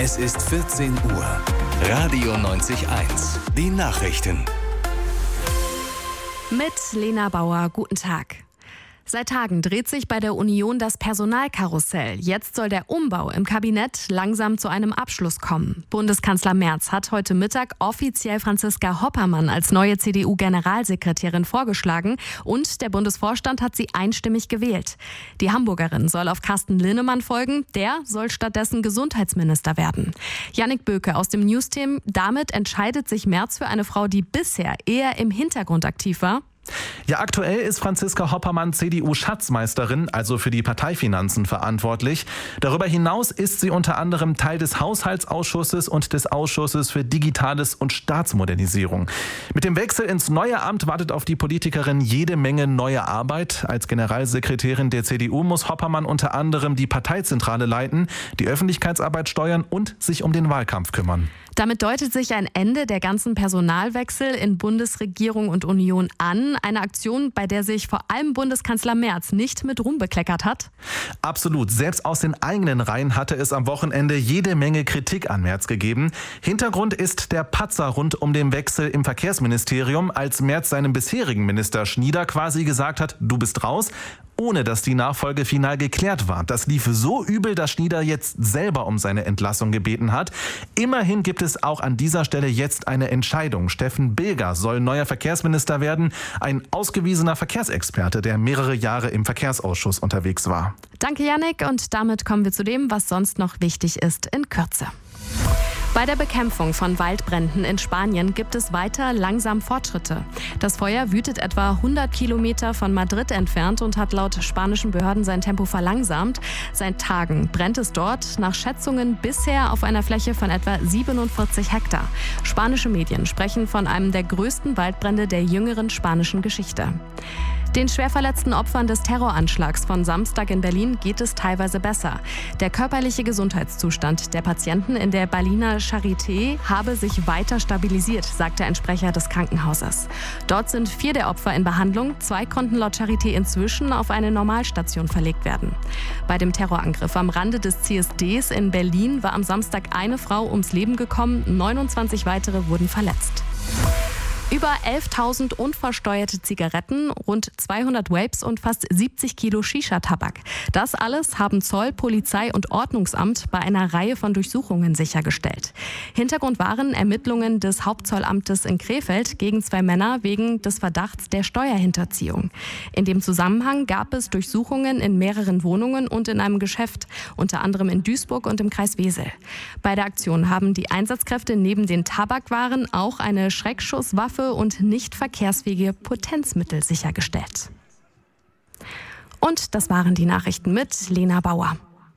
Es ist 14 Uhr. Radio 90.1. Die Nachrichten. Mit Lena Bauer, guten Tag. Seit Tagen dreht sich bei der Union das Personalkarussell. Jetzt soll der Umbau im Kabinett langsam zu einem Abschluss kommen. Bundeskanzler Merz hat heute Mittag offiziell Franziska Hoppermann als neue CDU-Generalsekretärin vorgeschlagen und der Bundesvorstand hat sie einstimmig gewählt. Die Hamburgerin soll auf Carsten Linnemann folgen, der soll stattdessen Gesundheitsminister werden. Jannik Böke aus dem Newsteam, damit entscheidet sich Merz für eine Frau, die bisher eher im Hintergrund aktiv war. Ja, aktuell ist Franziska Hoppermann CDU-Schatzmeisterin, also für die Parteifinanzen verantwortlich. Darüber hinaus ist sie unter anderem Teil des Haushaltsausschusses und des Ausschusses für Digitales und Staatsmodernisierung. Mit dem Wechsel ins neue Amt wartet auf die Politikerin jede Menge neue Arbeit. Als Generalsekretärin der CDU muss Hoppermann unter anderem die Parteizentrale leiten, die Öffentlichkeitsarbeit steuern und sich um den Wahlkampf kümmern. Damit deutet sich ein Ende der ganzen Personalwechsel in Bundesregierung und Union an. Eine Aktion, bei der sich vor allem Bundeskanzler Merz nicht mit Ruhm bekleckert hat. Absolut. Selbst aus den eigenen Reihen hatte es am Wochenende jede Menge Kritik an Merz gegeben. Hintergrund ist der Patzer rund um den Wechsel im Verkehrsministerium, als Merz seinem bisherigen Minister Schnieder quasi gesagt hat, du bist raus, ohne dass die Nachfolge final geklärt war. Das lief so übel, dass Schnieder jetzt selber um seine Entlassung gebeten hat. Immerhin gibt es auch an dieser Stelle jetzt eine Entscheidung. Steffen Bilger soll neuer Verkehrsminister werden, ein ausgewiesener Verkehrsexperte, der mehrere Jahre im Verkehrsausschuss unterwegs war. Danke, Jannik. Und damit kommen wir zu dem, was sonst noch wichtig ist, in Kürze. Bei der Bekämpfung von Waldbränden in Spanien gibt es weiter langsam Fortschritte. Das Feuer wütet etwa 100 Kilometer von Madrid entfernt und hat laut spanischen Behörden sein Tempo verlangsamt. Seit Tagen brennt es dort nach Schätzungen bisher auf einer Fläche von etwa 47 Hektar. Spanische Medien sprechen von einem der größten Waldbrände der jüngeren spanischen Geschichte. Den schwer verletzten Opfern des Terroranschlags von Samstag in Berlin geht es teilweise besser. Der körperliche Gesundheitszustand der Patienten in der Berliner Charité habe sich weiter stabilisiert, sagte ein Sprecher des Krankenhauses. Dort sind 4 der Opfer in Behandlung. 2 konnten laut Charité inzwischen auf eine Normalstation verlegt werden. Bei dem Terrorangriff am Rande des CSDs in Berlin war am Samstag eine Frau ums Leben gekommen, 29 weitere wurden verletzt. Über 11.000 unversteuerte Zigaretten, rund 200 Vapes und fast 70 Kilo Shisha-Tabak. Das alles haben Zoll, Polizei und Ordnungsamt bei einer Reihe von Durchsuchungen sichergestellt. Hintergrund waren Ermittlungen des Hauptzollamtes in Krefeld gegen 2 Männer wegen des Verdachts der Steuerhinterziehung. In dem Zusammenhang gab es Durchsuchungen in mehreren Wohnungen und in einem Geschäft, unter anderem in Duisburg und im Kreis Wesel. Bei der Aktion haben die Einsatzkräfte neben den Tabakwaren auch eine Schreckschusswaffe und nicht verkehrsfähige Potenzmittel sichergestellt. Und das waren die Nachrichten mit Lena Bauer.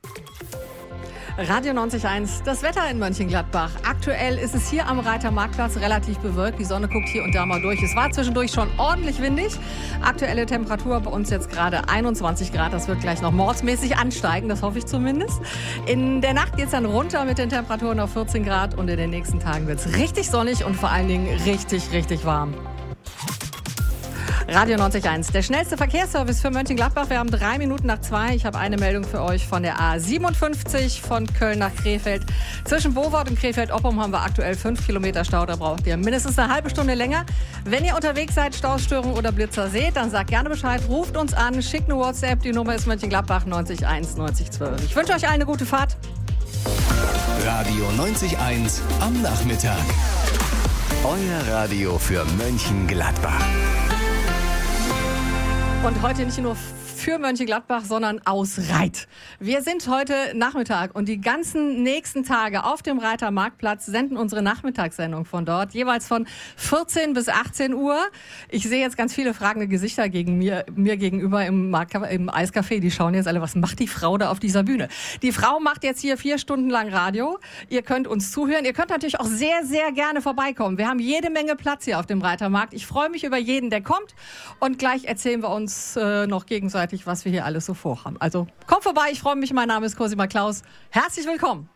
Radio 90.1, das Wetter in Mönchengladbach. Aktuell ist es hier am Reiter Marktplatz relativ bewölkt. Die Sonne guckt hier und da mal durch. Es war zwischendurch schon ordentlich windig. Aktuelle Temperatur bei uns jetzt gerade 21 Grad. Das wird gleich noch mordsmäßig ansteigen, das hoffe ich zumindest. In der Nacht geht es dann runter mit den Temperaturen auf 14 Grad. Und in den nächsten Tagen wird es richtig sonnig und vor allen Dingen richtig, richtig warm. Radio 90.1, der schnellste Verkehrsservice für Mönchengladbach. Wir haben 3 Minuten nach 2. Ich habe eine Meldung für euch von der A57 von Köln nach Krefeld. Zwischen Bowort und Krefeld-Oppum haben wir aktuell 5 Kilometer Stau. Da braucht ihr mindestens eine halbe Stunde länger. Wenn ihr unterwegs seid, Staustörungen oder Blitzer seht, dann sagt gerne Bescheid, ruft uns an, schickt eine WhatsApp. Die Nummer ist Mönchengladbach 901 9012. Ich wünsche euch allen eine gute Fahrt. Radio 90.1 am Nachmittag. Euer Radio für Mönchengladbach. Und heute nicht nur für Mönchengladbach, sondern aus Reit. Wir sind heute Nachmittag und die ganzen nächsten Tage auf dem Reiter Marktplatz senden unsere Nachmittagssendung von dort, jeweils von 14 bis 18 Uhr. Ich sehe jetzt ganz viele fragende Gesichter mir gegenüber im Eiscafé. Die schauen jetzt alle, was macht die Frau da auf dieser Bühne? Die Frau macht jetzt hier 4 Stunden lang Radio. Ihr könnt uns zuhören. Ihr könnt natürlich auch sehr, sehr gerne vorbeikommen. Wir haben jede Menge Platz hier auf dem Reitermarkt. Ich freue mich über jeden, der kommt. Und gleich erzählen wir uns noch gegenseitig, was wir hier alles so vorhaben. Also kommt vorbei, ich freue mich. Mein Name ist Cosima Klaus. Herzlich willkommen.